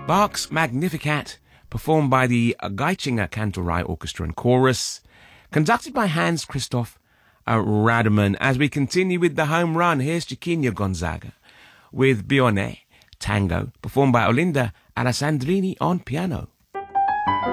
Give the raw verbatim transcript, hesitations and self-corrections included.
Bach's Magnificat, performed by the Geitzinger Kantorei Orchestra and Chorus, conducted by Hans Christoph uh, Rademann. As we continue with the home run, here's Chiquinho Gonzaga with Bionnet Tango, performed by Olinda Alessandrini on piano.